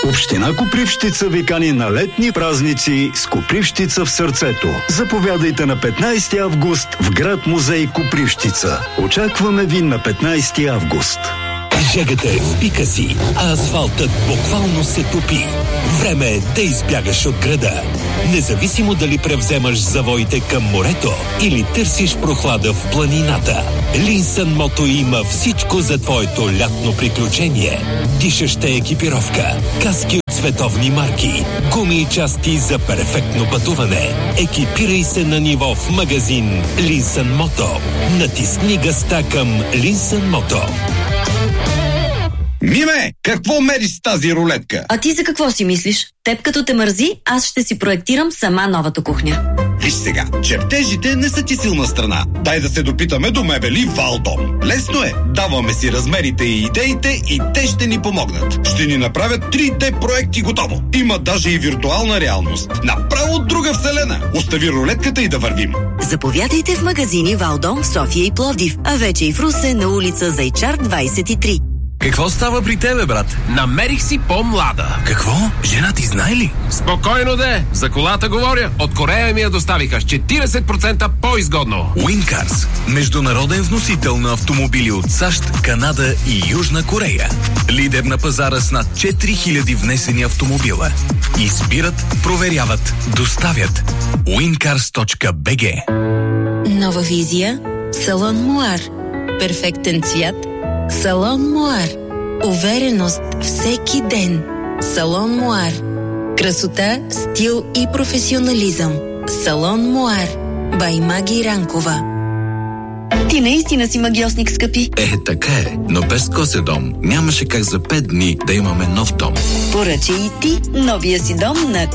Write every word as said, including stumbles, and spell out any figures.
Община Копривщица ви кани на летни празници с Копривщица в сърцето. Заповядайте на петнайсети август в град музей Копривщица. Очакваме ви на петнайсети август. Жегата е в пика си, а асфалтът буквално се топи. Време е да избягаш от града. Независимо дали превземаш завоите към морето или търсиш прохлада в планината, Линсън Мото има всичко за твоето лятно приключение. Дишаща екипировка, каски от световни марки, гуми и части за перфектно пътуване. Екипирай се на ниво в магазин Линсън Мото. Натисни гъста към Линсън Мото. Миме, какво мериш с тази рулетка? А ти за какво си мислиш? Теб като те мързи, аз ще си проектирам сама новата кухня. Виж сега, чертежите не са ти силна страна. Дай да се допитаме до мебели Валдом. Лесно е, даваме си размерите и идеите и те ще ни помогнат. Ще ни направят три Д проекти готово. Има даже и виртуална реалност. Направо от друга вселена. Остави рулетката и да вървим. Заповядайте в магазини Валдом в София и Пловдив, а вече и в Русе на улица Зайчар двайсет и три. Какво става при тебе, брат? Намерих си по-млада. Какво? Жена ти знае ли? Спокойно де, за колата говоря. От Корея ми я доставиха с четирийсет процента по-изгодно. Уинкарс – международен вносител на автомобили от САЩ, Канада и Южна Корея. Лидер на пазара с над четири хиляди внесени автомобила. Избират, проверяват, доставят. уинкарс точка би джи. Нова визия – салон Муар. Перфектен цвят – салон Муар. Увереност всеки ден. Салон Муар. Красота, стил и професионализъм. Салон Муар. Бай Маги Ранкова. Ти наистина си магиосник, скъпи. Е, така е, но без Козедом нямаше как за пет дни да имаме нов дом. Поръчай и ти новия си дом на